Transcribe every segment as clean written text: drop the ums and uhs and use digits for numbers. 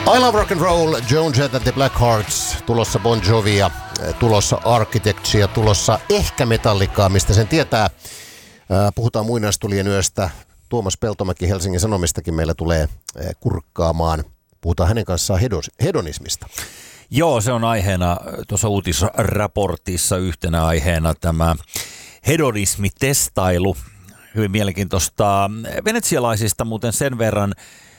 I Love Rock and Roll, Joan Jett and the Blackhearts, tulossa Bon Jovia, tulossa Architectia, tulossa ehkä Metallicaa, mistä sen tietää. Puhutaan muinaistulien yöstä. Tuomas Peltomäki Helsingin Sanomistakin meillä tulee kurkkaamaan. Puhutaan hänen kanssaan hedonismista. Joo, se on aiheena tuossa uutisraportissa yhtenä aiheena tämä hedonismitestailu. Hyvin mielenkiintoista. Venetsialaisista muuten sen verran.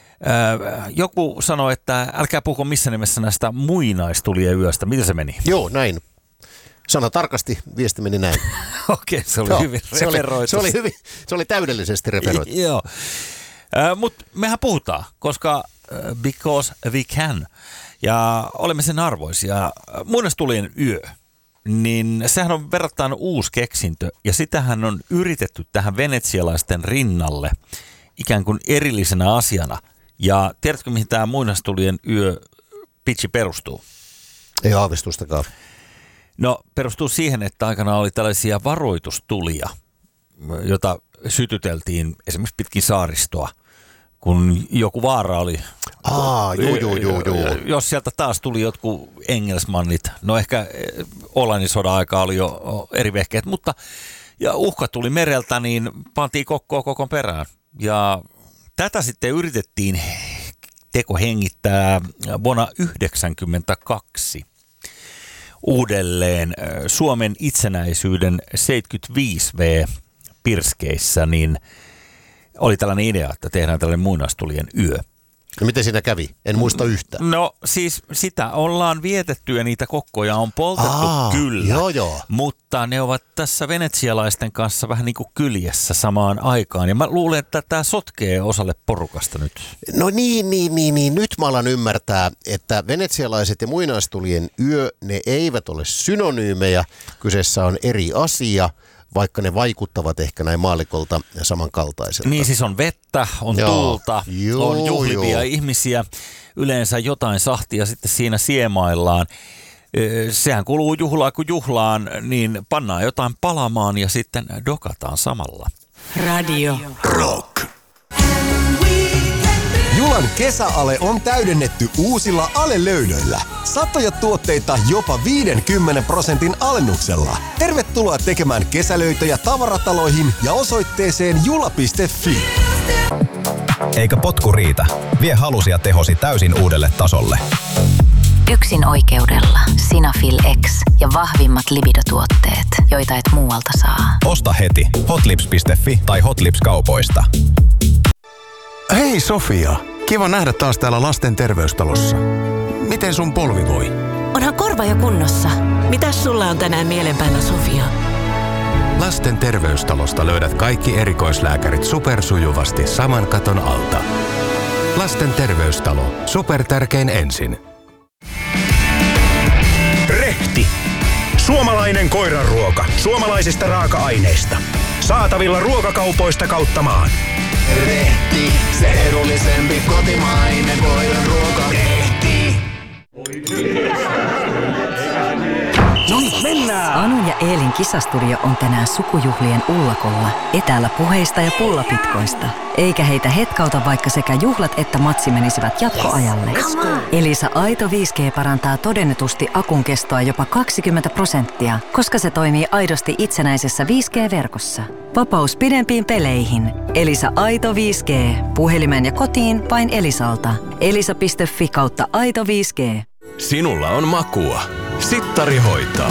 Joku sanoi, että älkää puhuko missä nimessä näistä muinaistulien yöstä. Miten se meni? Joo, näin. Sana tarkasti, viesti meni näin. Okei, se oli hyvin referoitu. Se oli täydellisesti referoitu. Joo. Mutta mehän puhutaan, koska because we can. Ja olemme sen arvoisia. Muinaistulien yö, niin sehän on verrattain uusi keksintö. Ja sitähän on yritetty tähän venetsialaisten rinnalle ikään kuin erillisenä asiana. Ja tiedätkö, mihin tämä muinaistulien yö pitchi perustuu? Ei aavistustakaan. No, perustuu siihen, että aikana oli tällaisia varoitustulia, jota sytyteltiin esimerkiksi pitkin saaristoa, kun joku vaara oli. Joo. Jos sieltä taas tuli jotkut engelsmannit, no ehkä Olanin sodan aikaa oli jo eri vehkeet, mutta ja uhka tuli mereltä, niin pantiin kokon perään. Ja tätä sitten yritettiin tekohengittää vuonna 1992 uudelleen Suomen itsenäisyyden 75V pirskeissä, niin oli tällainen idea, että tehdään tällainen muinaistulien yö. No miten siinä kävi? En muista yhtään. No siis sitä ollaan vietetty ja niitä kokkoja on poltettu kyllä, joo. Mutta ne ovat tässä venetsialaisten kanssa vähän niin kuin kyljessä samaan aikaan. Ja mä luulen, että tämä sotkee osalle porukasta nyt. No niin. Nyt mä alan ymmärtää, että venetsialaiset ja muinaistulien yö, ne eivät ole synonyymejä. Kyseessä on eri asia, vaikka ne vaikuttavat ehkä näin maallikolta samankaltaiselta. Niin siis on vettä, on tuulta, on juhlivia ihmisiä, yleensä jotain sahtia sitten siinä siemaillaan. Sehän kuuluu juhlaa kuin juhlaan, niin pannaan jotain palamaan ja sitten dokataan samalla. Radio Rock. Julan kesäale on täydennetty uusilla alelöydöillä. Satoja tuotteita jopa 50% alennuksella. Tervetuloa tekemään kesälöitöjä tavarataloihin ja osoitteeseen jula.fi. Eikä potku riitä. Vie halusi ja tehosi täysin uudelle tasolle. Yksin oikeudella Sinafil X ja vahvimmat libidotuotteet, joita et muualta saa. Osta heti hotlips.fi tai Hotlips-kaupoista. Hei Sofia, kiva nähdä taas täällä lasten terveystalossa. Miten sun polvi voi? Onhan korva jo kunnossa. Mitäs sulla on tänään mielen päällä, Sofia? Lasten terveystalosta löydät kaikki erikoislääkärit supersujuvasti saman katon alta. Lasten terveystalo. Supertärkein ensin. Rehti. Suomalainen koiranruoka. Suomalaisista raaka-aineista. Saatavilla ruokakaupoista kautta maan. Rehti, se edullisempi kotimainen koiranruoka. Rehti. No niin, mennään! Anu ja Eelin kisastudio on tänään sukujuhlien ullakolla, etäällä puheista ja pullapitkoista. Eikä heitä hetkauta, vaikka sekä juhlat että matsi menisivät jatkoajalle. Elisa Aito 5G parantaa todennetusti akun kestoa jopa 20%, koska se toimii aidosti itsenäisessä 5G-verkossa. Vapaus pidempiin peleihin. Elisa Aito 5G. Puhelimeen ja kotiin vain Elisalta. Elisa.fi/Aito 5G. Sinulla on makua. Sittari hoitaa.